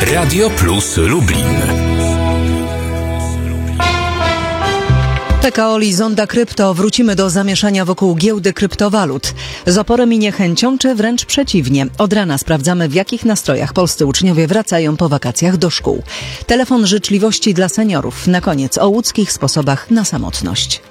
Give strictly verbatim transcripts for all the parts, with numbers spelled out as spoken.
Radio Plus Lublin. P K O i Zonda Krypto. Wrócimy do zamieszania wokół giełdy kryptowalut. Z oporem i niechęcią, czy wręcz przeciwnie? Od rana sprawdzamy, w jakich nastrojach polscy uczniowie wracają po wakacjach do szkół. Telefon życzliwości dla seniorów. Na koniec o łódzkich sposobach na samotność.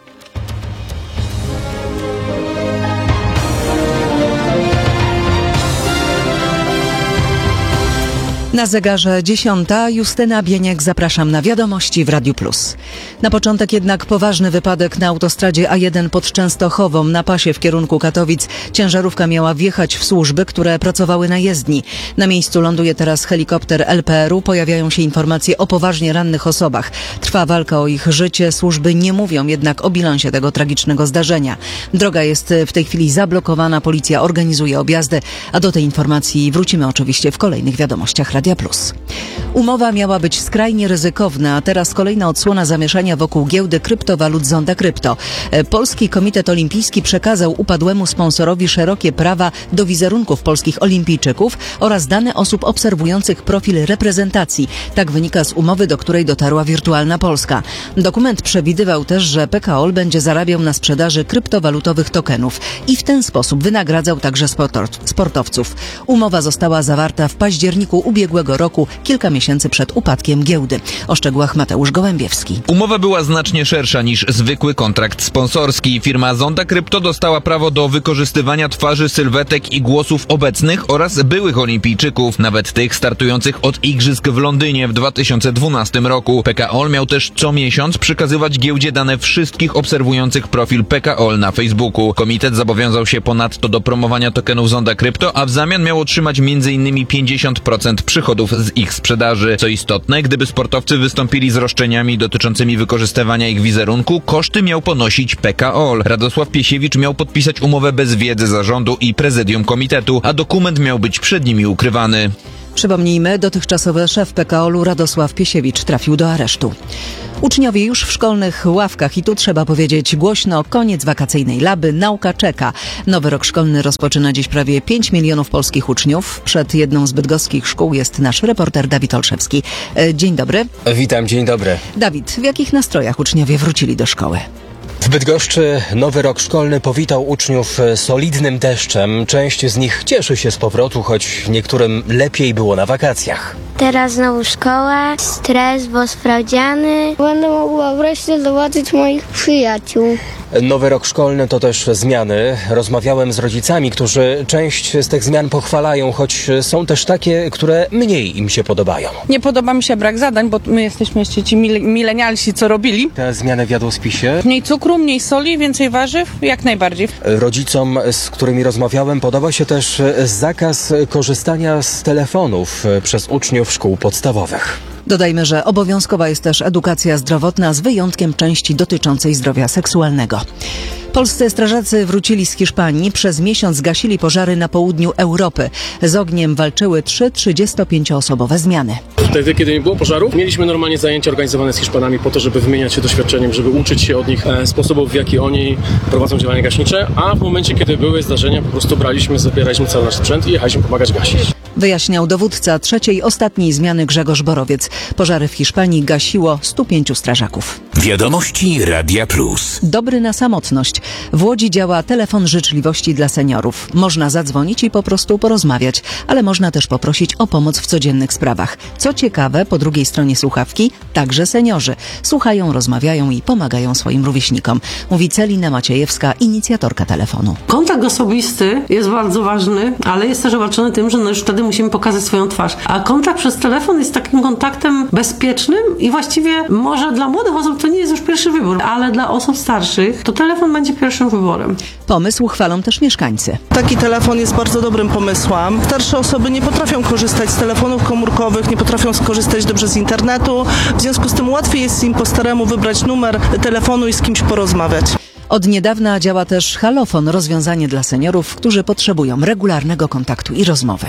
Na zegarze dziesiąta. Justyna Bieniek, zapraszam na wiadomości w Radiu Plus. Na początek jednak poważny wypadek na autostradzie A jeden pod Częstochową. Na pasie w kierunku Katowic ciężarówka miała wjechać w służby, które pracowały na jezdni. Na miejscu ląduje teraz helikopter L P R u. Pojawiają się informacje o poważnie rannych osobach. Trwa walka o ich życie. Służby nie mówią jednak o bilansie tego tragicznego zdarzenia. Droga jest w tej chwili zablokowana. Policja organizuje objazdy, a do tej informacji wrócimy oczywiście w kolejnych wiadomościach Radia Plus. Umowa miała być skrajnie ryzykowna, a teraz kolejna odsłona zamieszania wokół giełdy kryptowalut Zonda Krypto. Polski Komitet Olimpijski przekazał upadłemu sponsorowi szerokie prawa do wizerunków polskich olimpijczyków oraz dane osób obserwujących profil reprezentacji. Tak wynika z umowy, do której dotarła Wirtualna Polska. Dokument przewidywał też, że P K O będzie zarabiał na sprzedaży kryptowalutowych tokenów i w ten sposób wynagradzał także sportowców. Umowa została zawarta w październiku ubiegłego roku, kilka miesięcy przed upadkiem giełdy. O szczegółach Mateusz Gołębiewski. Umowa była znacznie szersza niż zwykły kontrakt sponsorski. Firma Zonda Krypto dostała prawo do wykorzystywania twarzy, sylwetek i głosów obecnych oraz byłych olimpijczyków, nawet tych startujących od igrzysk w Londynie w dwa tysiące dwunastym roku. P K O miał też co miesiąc przekazywać giełdzie dane wszystkich obserwujących profil P K O na Facebooku. Komitet zobowiązał się ponadto do promowania tokenów Zonda Krypto, a w zamian miał otrzymać między innymi pięćdziesiąt procent przychodów z ich sprzedaży. Co istotne, gdyby sportowcy wystąpili z roszczeniami dotyczącymi wykorzystywania ich wizerunku, koszty miał ponosić P K O. Radosław Piesiewicz miał podpisać umowę bez wiedzy zarządu i prezydium komitetu, a dokument miał być przed nimi ukrywany. Przypomnijmy, dotychczasowy szef P K O Radosław Piesiewicz trafił do aresztu. Uczniowie już w szkolnych ławkach i tu trzeba powiedzieć głośno, koniec wakacyjnej laby, nauka czeka. Nowy rok szkolny rozpoczyna dziś prawie pięć milionów polskich uczniów. Przed jedną z bydgoskich szkół jest nasz reporter Dawid Olszewski. Dzień dobry. Witam, dzień dobry. Dawid, w jakich nastrojach uczniowie wrócili do szkoły? W Bydgoszczy nowy rok szkolny powitał uczniów solidnym deszczem. Część z nich cieszy się z powrotu, choć niektórym lepiej było na wakacjach. Teraz znowu szkoła, stres, bo sprawdziany. Będę mogła wreszcie zobaczyć moich przyjaciół. Nowy rok szkolny to też zmiany. Rozmawiałem z rodzicami, którzy część z tych zmian pochwalają, choć są też takie, które mniej im się podobają. Nie podoba mi się brak zadań, bo my jesteśmy jeszcze ci mile- milenialsi, co robili. Te zmiany w jadłospisie? Mniej cukru, mniej soli, więcej warzyw, jak najbardziej. Rodzicom, z którymi rozmawiałem, podoba się też zakaz korzystania z telefonów przez uczniów szkół podstawowych. Dodajmy, że obowiązkowa jest też edukacja zdrowotna z wyjątkiem części dotyczącej zdrowia seksualnego. Polscy strażacy wrócili z Hiszpanii. Przez miesiąc gasili pożary na południu Europy. Z ogniem walczyły trzy trzydziestopięcioosobowe zmiany. Wtedy, kiedy nie było pożarów, mieliśmy normalnie zajęcia organizowane z Hiszpanami po to, żeby wymieniać się doświadczeniem, żeby uczyć się od nich e, sposobów, w jaki oni prowadzą działania gaśnicze, a w momencie, kiedy były zdarzenia, po prostu braliśmy, zabieraliśmy cały nasz sprzęt i jechaliśmy pomagać gasić. Wyjaśniał dowódca trzeciej, ostatniej zmiany Grzegorz Borowiec. Pożary w Hiszpanii gasiło stu pięciu strażaków. Wiadomości Radia Plus. Dobry na samotność. W Łodzi działa telefon życzliwości dla seniorów. Można zadzwonić i po prostu porozmawiać, ale można też poprosić o pomoc w codziennych sprawach. Co ciekawe, po drugiej stronie słuchawki także seniorzy. Słuchają, rozmawiają i pomagają swoim rówieśnikom. Mówi Celina Maciejewska, inicjatorka telefonu. Kontakt osobisty jest bardzo ważny, ale jest też obarczony tym, że no już wtedy musimy pokazać swoją twarz. A kontakt przez telefon jest takim kontaktem bezpiecznym i właściwie może dla młodych osób to nie jest już pierwszy wybór, ale dla osób starszych to telefon będzie pierwszym wyborem. Pomysł chwalą też mieszkańcy. Taki telefon jest bardzo dobrym pomysłem. Starsze osoby nie potrafią korzystać z telefonów komórkowych, nie potrafią skorzystać dobrze z internetu. W związku z tym łatwiej jest im po staremu wybrać numer telefonu i z kimś porozmawiać. Od niedawna działa też Halofon, rozwiązanie dla seniorów, którzy potrzebują regularnego kontaktu i rozmowy.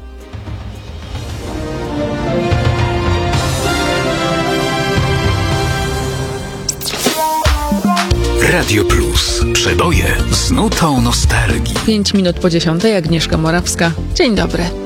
Radio Plus. Przeboje z nutą nostalgii. Pięć minut po dziesiątej, Agnieszka Morawska. Dzień dobry.